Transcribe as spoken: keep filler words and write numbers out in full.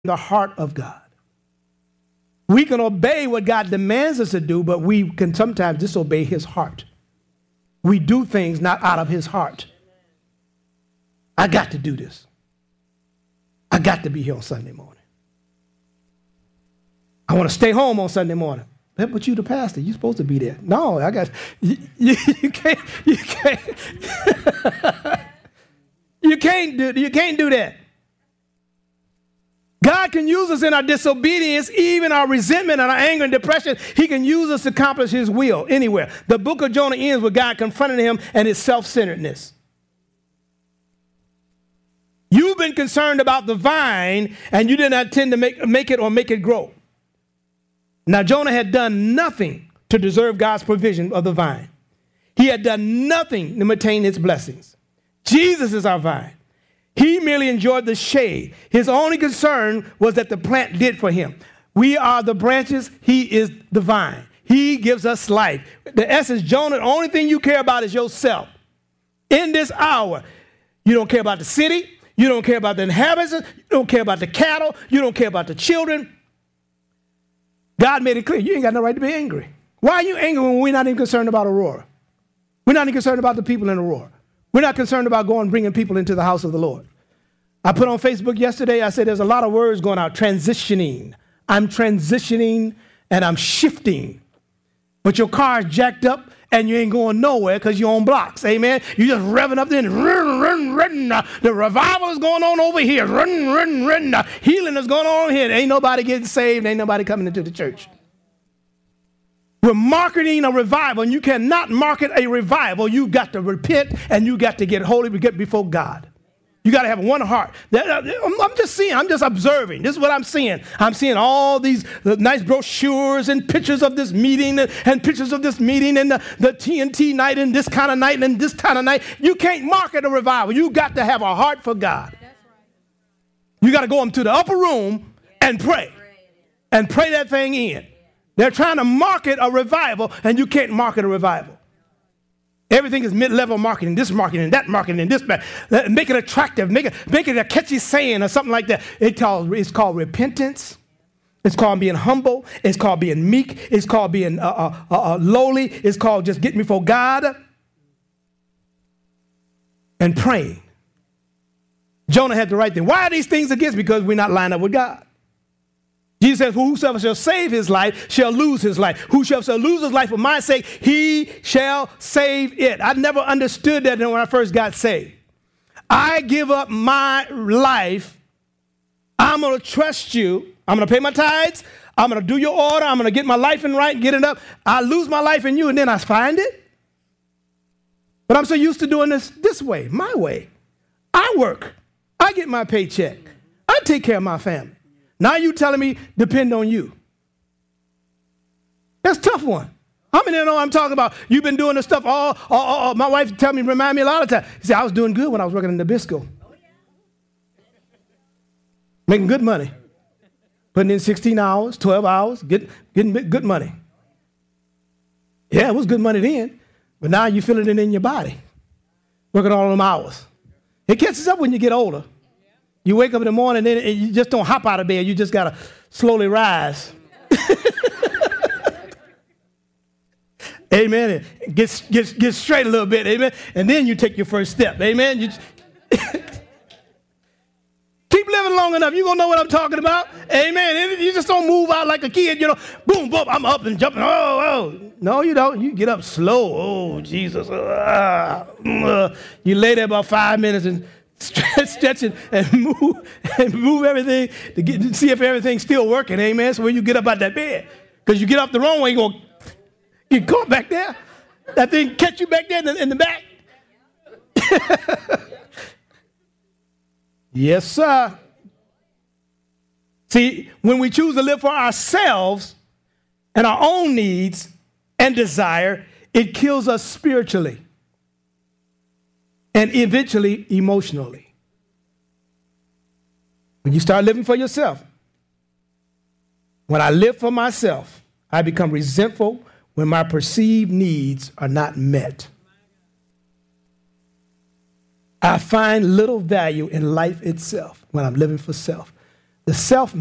the heart of God. We can obey what God demands us to do, but we can sometimes disobey his heart. We do things not out of his heart. I got to do this. I got to be here on Sunday morning. I want to stay home on Sunday morning. But you the pastor, you're supposed to be there. No, I got, you, you, you can't, you can't, you can't do, you can't do that. God can use us in our disobedience, even our resentment and our anger and depression. He can use us to accomplish his will anywhere. The book of Jonah ends with God confronting him and his self-centeredness. You've been concerned about the vine and you did not intend to make, make it or make it grow. Now, Jonah had done nothing to deserve God's provision of the vine. He had done nothing to maintain its blessings. Jesus is our vine. He merely enjoyed the shade. His only concern was that the plant did for him. We are the branches. He is the vine. He gives us life. The essence, Jonah, the only thing you care about is yourself. In this hour, you don't care about the city. You don't care about the inhabitants. You don't care about the cattle. You don't care about the children. God made it clear, you ain't got no right to be angry. Why are you angry when we're not even concerned about Aurora? We're not even concerned about the people in Aurora. We're not concerned about going and bringing people into the house of the Lord. I put on Facebook yesterday, I said there's a lot of words going out, transitioning. I'm transitioning and I'm shifting. But your car's jacked up and you ain't going nowhere because you're on blocks, amen? You're just revving up there and run, run, run. The revival is going on over here. Run, run, run. The healing is going on over here. Ain't nobody getting saved. Ain't nobody coming into the church. We're marketing a revival, and you cannot market a revival. You've got to repent, and you got to get holy to get before God. You got to have one heart. I'm just seeing. I'm just observing. This is what I'm seeing. I'm seeing all these nice brochures and pictures of this meeting and, and pictures of this meeting and the, the T N T night and this kind of night and this kind of night. You can't market a revival. You got to have a heart for God. You got to go into the upper room and pray and pray that thing in. They're trying to market a revival, and you can't market a revival. Everything is mid-level marketing, this marketing, that marketing, this, make it attractive, make it, make it a catchy saying or something like that. It called, it's called repentance. It's called being humble. It's called being meek. It's called being uh, uh, uh, lowly. It's called just getting before God and praying. Jonah had the right thing. Why are these things against? Because we're not lined up with God. Jesus says, whosoever shall save his life shall lose his life. Whosoever shall lose his life for my sake, he shall save it. I never understood that when I first got saved. I give up my life. I'm going to trust you. I'm going to pay my tithes. I'm going to do your order. I'm going to get my life in right, get it up. I lose my life in you, and then I find it. But I'm so used to doing this this way, my way. I work. I get my paycheck. I take care of my family. Now you telling me depend on you. That's a tough one. How many know I'm talking about? You've been doing this stuff all, all, all my wife tell me, remind me a lot of times. She said, I was doing good when I was working in Nabisco. Making good money. Putting in sixteen hours, twelve hours, get, getting good money. Yeah, it was good money then, but now you're feeling it in your body. Working all them hours. It catches up when you get older. You wake up in the morning and you just don't hop out of bed. You just got to slowly rise. Amen. And get, get, get straight a little bit. Amen. And then you take your first step. Amen. You keep living long enough. You're going to know what I'm talking about. Amen. You just don't move out like a kid. You know, boom, boom, I'm up and jumping. Oh, oh. No, you don't. You get up slow. Oh, Jesus. Uh, uh. You lay there about five minutes and stretch, stretch it and move and move everything to get to see if everything's still working. Amen. So when you get up out that bed, because you get up the wrong way, you're going to get caught back there. That thing catch you back there in the, in the back. Yes, sir. See, when we choose to live for ourselves and our own needs and desire, it kills us spiritually. And eventually, emotionally. When you start living for yourself, when I live for myself, I become resentful when my perceived needs are not met. I find little value in life itself when I'm living for self. the self